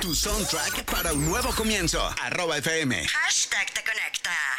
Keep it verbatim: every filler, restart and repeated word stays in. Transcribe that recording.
Tu soundtrack para un nuevo comienzo. Arroba F M. Hashtag te conecta.